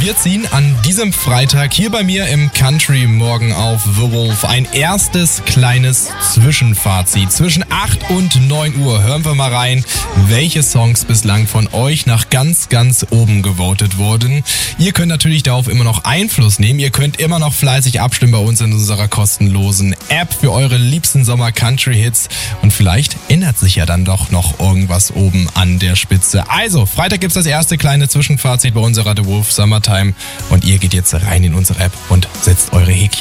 wir ziehen an diesem Freitag hier bei mir im Country Morgen auf The Wolf ein erstes kleines Zwischenfazit. Zwischen 8 und 9 Uhr hören wir mal rein, welche Songs bislang von euch nach ganz, ganz oben gewotet wurden. Ihr könnt natürlich darauf immer noch Einfluss nehmen. Ihr könnt immer noch fleißig abstimmen bei uns in unserer kostenlosen App für eure liebsten Sommer-Country-Hits. Und vielleicht ändert sich ja dann doch noch irgendwas oben an der Spitze. Also, Freitag gibt's das erste kleine Zwischenfazit bei unserer The Wolf Summertime. Und ihr geht jetzt rein in unsere App und setzt eure Häkchen.